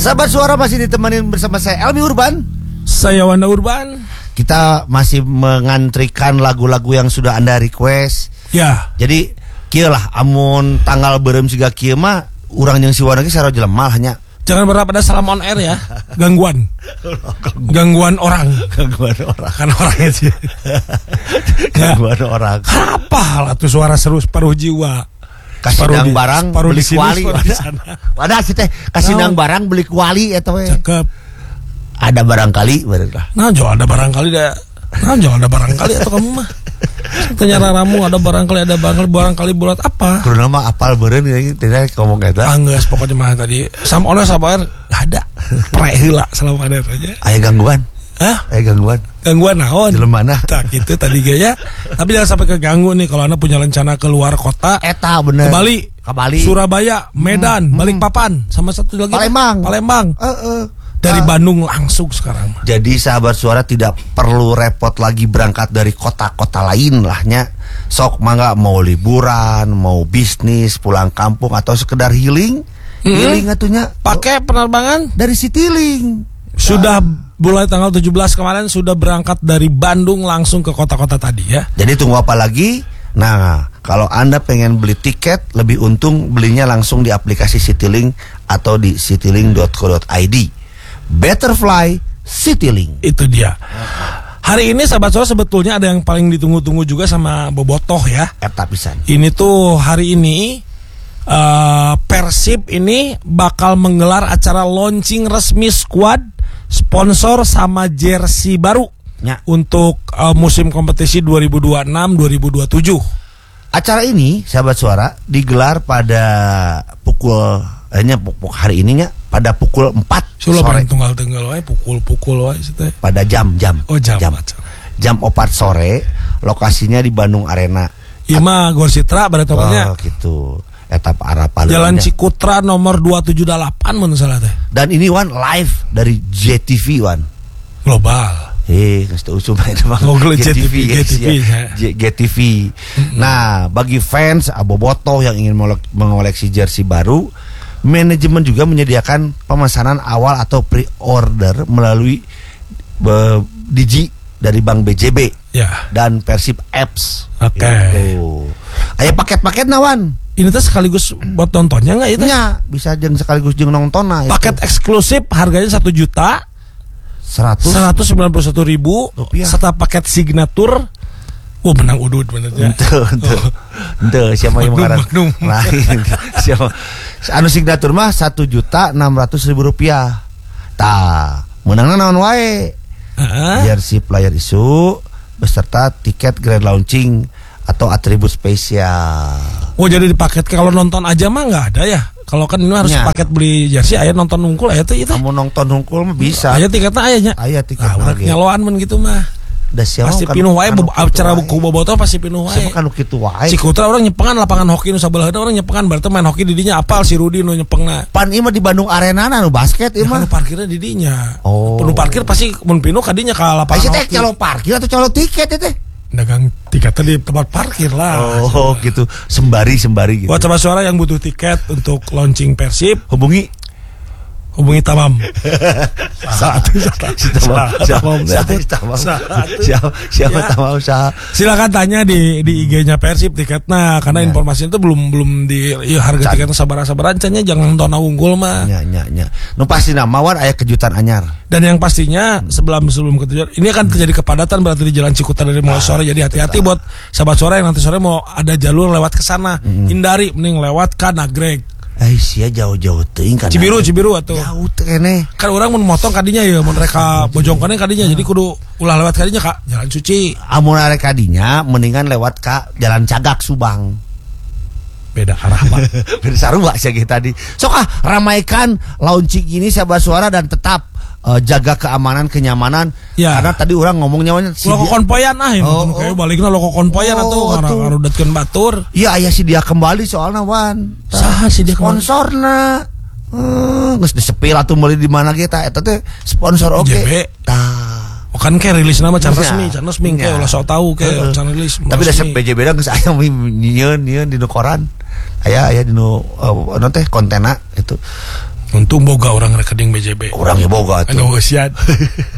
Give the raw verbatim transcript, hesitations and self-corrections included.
Sahabat Suara masih ditemenin bersama saya Elmi Urban. Saya Wanda Urban. Kita masih mengantrikan lagu-lagu yang sudah Anda request. Ya. Jadi kieu lah amun tanggal beureum siga kieu mah urang jeung si Wanda ge sarua jelema hanya. Jangan berharap ada salam on air ya. Gangguan. Gangguan orang. Gangguan orang. Kan orangnya sih. Gangguan orang. Apa lah tuh suara seru separuh jiwa. Kasih nang barang beli kuali. Wadah sih teh kasih nang barang beli kuali eta we. Cakep. Ada barangkali bener lah. Nah, jangan ada barangkali dah. Nah, jangan ada barangkali atau kamu mah. Tanya ramu ada barangkali ada barangkali barangkali bulat apa? Kurang mah apal beureun ieu tidak ngomong eta. Anggeus pokoknya mah tadi. Sam ono sabar enggak ada. Prek heula selama ada aja. Aya gangguan. Hah? Aya gangguan. Gangguan naon? Jelema mana? Tak gitu tadi gaya. Tapi jangan sampai keganggu nih kalau Anda punya rencana keluar kota. Eta bener. Ke Bali, ke Bali, Surabaya, Medan, hmm, Balikpapan, sama satu lagi Palembang. Palembang. Uh, uh. Dari uh. Bandung langsung sekarang. Jadi sahabat Suara tidak perlu repot lagi berangkat dari kota-kota lain lahnya. Sok mangga mau liburan, mau bisnis, pulang kampung atau sekedar healing. Hmm. Healing atunya pakai penerbangan dari Citylink. Sudah mulai tanggal tujuh belas kemarin sudah berangkat dari Bandung langsung ke kota-kota tadi ya. Jadi tunggu apa lagi? Nah, kalau Anda pengen beli tiket lebih untung belinya langsung di aplikasi Citylink atau di citylink dot co dot i d. Better fly Citylink. Itu dia. Hari ini sahabat Suara sebetulnya ada yang paling ditunggu-tunggu juga sama Bobotoh ya. Eta pisan. Ini tuh hari ini uh, Persib ini bakal menggelar acara launching resmi squad, sponsor sama jersey baru ya, untuk uh, musim kompetisi dua ribu dua puluh enam dua ribu dua puluh tujuh. Acara ini sahabat Suara digelar pada pukul hanya pukul hari ininya pada pukul empat sore. Tunggal-tunggal wae pukul-pukul wae teh. Pada jam-jam. Oh, jam. Jam, jam empat sore, lokasinya di Bandung Arena. Iya mah Gor Citra pada tempatnya. Oh, gitu. Etap arah Palembang. Jalan Cikutra nomor dua tujuh delapan mun salah teh. Dan ini Wan live dari J T V Wan. Global. Eh, geus teu usum eta mah. J T V, J T V, J T V. Nah, bagi fans Bobotoh yang ingin mengoleksi jersey baru, manajemen juga menyediakan pemesanan awal atau pre-order melalui be, Digi dari Bank B J B ya, dan Persib Apps. Oke. Okay. Aya paket-paket nawan. Ini tuh sekaligus buat nontonnya nggak itu? Ya, bisa jeung sekaligus jeung nonton nah. Paket itu eksklusif harganya satu juta seratus sembilan puluh satu ribu rupiah. Serta paket signatur. Oh, menang udud bener ya. Ente, ente. Ente siapa yang mengarang? Lain. Siapa? Anu signatur mah satu juta enam ratus ribu rupiah. Tah, menangna naon wae? Heeh. Jersey player isu beserta tiket grand launching atau atribut spesial. Oh, jadi dipaket kalau nonton aja mah nggak ada ya? Kalau kan ini harus ya, paket beli jersey, aya nonton hungkul aya teh itu. Kamu nonton hungkul mah bisa. Aya tiketna aya nya. Aya tiket. Nah, urang nyaloan mun kitu mah. Pasti kan, pinuh wae acara buku Bobotoh pasti pinuh wae. Siapa kan kitu wae. Cikutra orang nyepengan lapangan hoki nu sabeuleuna orang nyepengan berarti main hoki di dinya apal si Rudi nu nyepengna. Pan ieu mah di Bandung Arena nu basket ieu mah. Ya, parkirnya di dinya. Oh. Penuh parkir pasti mun pinuh ka dinya ka lapangan hoki. Aya teh calo parkir atau calo tiket teh? Dagang tiket di tempat parkir lah. Oh, gitu. Sembari-sembari gitu. Buat sahabat Suara yang butuh tiket untuk launching Persib, hubungi hubungi Tamam. Satu Tamam. Siapa siapa Tamam sah. Silakan tanya di di I G-nya Persib tiketnya karena ya, informasinya itu belum belum di ya, harga tiketnya sabar-sabaran cenanya jangan nonton unggul mah. Nya nya nya. Nu pasti namawan aya kejutan anyar. Dan yang pastinya sebelum sebelum ketujuan ini akan terjadi kepadatan berarti di Jalan Cikutra dari mulai sore, jadi hati-hati buat sahabat Suara yang nanti sore mau ada jalur lewat ke sana. Hmm. Hindari mending lewat ka Nagreg. Eh sia jauh-jauh teuing kan. Cibiru Cibiru atuh. Jauh teh keneh. Kan urang mun motong kadinya ya mun reka bojongkeun kadinya jadi kudu ulah lewat kadinya Kak Jalan Suci. Amun arek kadinya mendingan lewat ka Jalan Cagak Subang. Beda arah Pak. Beda sarua sia tadi. Sok ah ramaikan launching ini sahabat Suara dan tetap uh, jaga keamanan kenyamanan ya. Karena tadi orang ngomongnya si loko konpoyan ah ini oh, kayak oh. Baliknya loko konpoyan oh, atau ngarudatkeun batur. Iya aya si dia kembali soalnya Wan. Saha si dia sponsorna. Heeh, geus disepil atuh meuli di mana ge tah eta teh sponsor oke. Okay. Tah. Oh kan kayak rilis nama can resmi, can resmi kayak ulah sok tahu kayak can rilis. Tapi da B J B da geus aya nyieun nyieun di koran. Aya aya di nu uh, teh kontena itu. untung boga orang rekening B J B. Orangnya boga tuh. Anu sian.